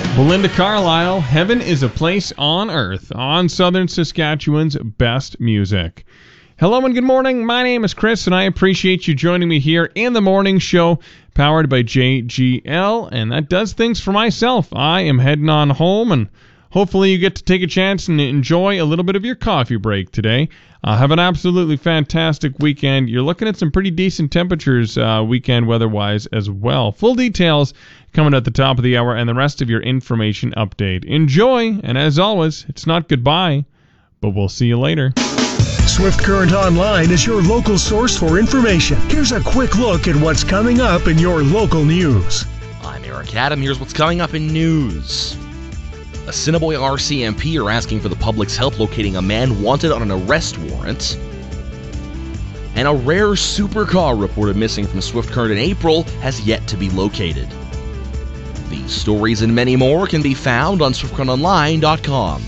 Belinda Carlisle, Heaven is a Place on Earth, on Southern Saskatchewan's best music. Hello and good morning. My name is Chris, and I appreciate you joining me here in the morning show, powered by JGL, and that does things for myself. I am heading on home, and hopefully you get to take a chance and enjoy a little bit of your coffee break today. Have an absolutely fantastic weekend. You're looking at some pretty decent temperatures weekend weather-wise as well. Full details coming at the top of the hour and the rest of your information update. Enjoy, and as always, it's not goodbye, but we'll see you later. Swift Current Online is your local source for information. Here's a quick look at what's coming up in your local news. I'm Eric Adam. Here's what's coming up in news. Assiniboia RCMP are asking for the public's help locating a man wanted on an arrest warrant. And a rare supercar reported missing from Swift Current in April has yet to be located. These stories and many more can be found on SwiftCurrentOnline.com.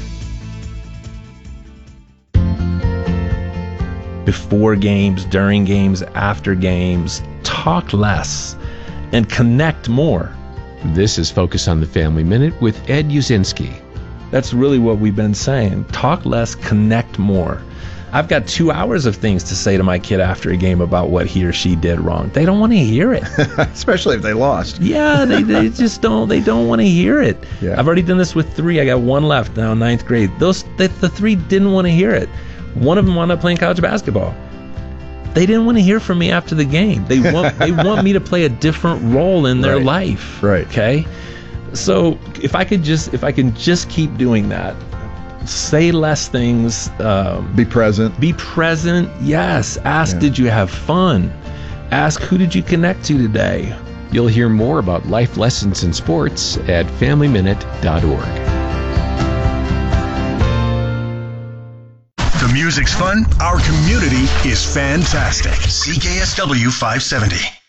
Before games, during games, after games, talk less and connect more. This is Focus on the Family Minute with Ed Uzinski. That's really what we've been saying. Talk less, connect more. I've got 2 hours of things to say to my kid after a game about what he or she did wrong. They don't want to hear it. Especially if they lost. Yeah, they just don't. They don't want to hear it. Yeah. I've already done this with 3. I got 1 left now in 9th grade. The 3 didn't want to hear it. One of them wound up playing college basketball. They didn't want to hear from me after the game. They want me to play a different role in their life. Right. Okay. So if I can just keep doing that, say less things. Be present. Be present. Yes. Ask, did you have fun? Ask, who did you connect to today? You'll hear more about life lessons in sports at FamilyMinute.org. The music's fun. Our community is fantastic. CKSW 570.